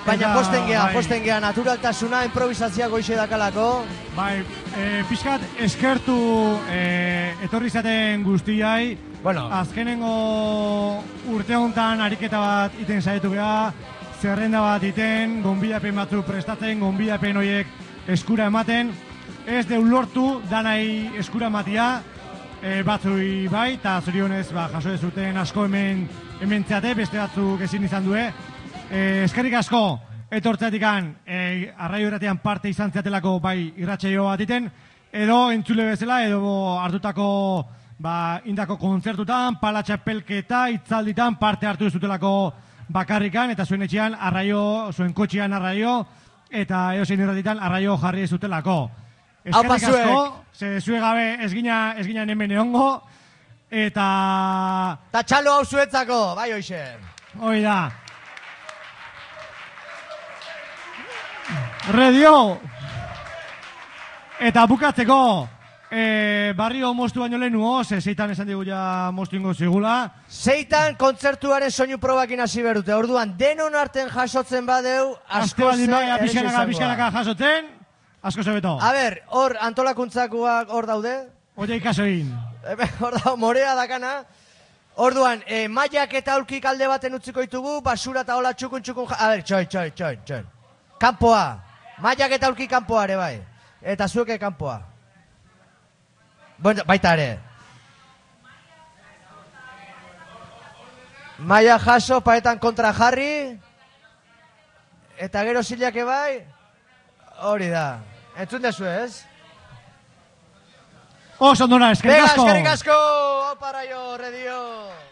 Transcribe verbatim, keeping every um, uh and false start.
Baina posten geha, posten geha, naturaltasuna, improvisazioa goixe dakalako. Bai, e, pixkat eskertu e, etorri zaten guztiai. Bueno. Azkenengo urte honetan ariketa bat iten saietu beha, zerrenda bat iten, gonbidapen batzu prestatzen, gonbidapen horiek eskura ematen. Ez deun lortu, danai eskura ematia, e, batzui bai, eta zorionez ba, jaso dezuten asko hemen hemen txate, beste batzuk ezin izan due. E, eskerrik asko, etortzeatikan, e, arraio erratean parte izan zeatelako bai irratsaio bat iten, edo entzule bezala, edo hartutako ba, indako kontzertutan, palatxapelketa, itzalditan parte hartu zutelako bakarrikan, eta zuen etxean arraio, zuen kotxean arraio, eta edo zein irratitan arraio jarri zutelako. Eskerrik asko, ze zue gabe ez gina, ez gina hemen egongo, eta... Ta txalo hau zuetzako, bai hoxe. Hoi da. Radio! Eta bukatzeko, e, barrio moztu baino lehenuo, ze zeitan esan digu ja moztu ingo zigula. Zeitan kontzertuaren soinu probakin hasi berute, orduan denon arten jasotzen badeu, asko ze ere izangoa. Bizkanaka jasotzen, asko zebeto. A ber, hor antolakuntzakoak hor daude. Oia ikasoin. Hor da, morea dakana. Orduan, e, maiak eta aulkik alde baten utziko ditugu, basura eta hola txukun txukun... A ber, txoin, txoin, txoin, txoin. Kanpoa. Maiak eta aulkik kanpoa ere bai. Eta zueke kanpoa. Bueno, baita ere. Maia jaso, paetan kontra jarri. Eta gero zilake bai. Hori da. Entzun dezu ez? Oso ondona, eskerrik asko. Eskerrik asko, oparaio, redio.